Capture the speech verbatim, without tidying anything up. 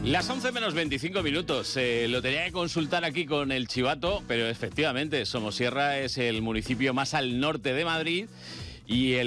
Las once menos veinticinco minutos. Eh, lo tenía que consultar aquí con el chivato, pero efectivamente Somosierra es el municipio más al norte de Madrid y el